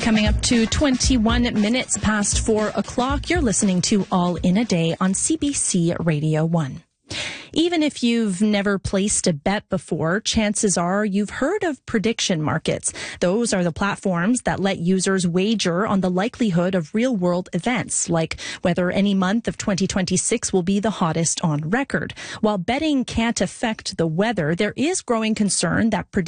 Coming up to 21 minutes past 4 o'clock, you're listening to All in a Day on CBC Radio 1. Even if you've never placed a bet before, chances are you've heard of prediction markets. Those are the platforms that let users wager on the likelihood of real-world events, like whether any month of 2026 will be the hottest on record. While betting can't affect the weather, there is growing concern that